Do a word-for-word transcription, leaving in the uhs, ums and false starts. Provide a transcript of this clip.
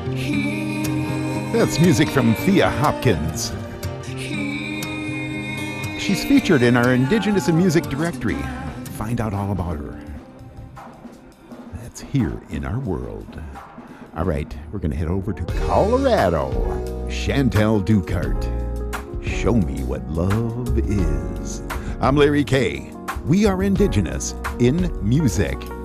That's music from Thea Hopkins. She's featured in our Indigenous in Music directory. Find out all about her. That's Here in Our World. All right, we're going to head over to Colorado. Chantel Ducart. Show me what love is. I'm Larry Kay. We are Indigenous in Music.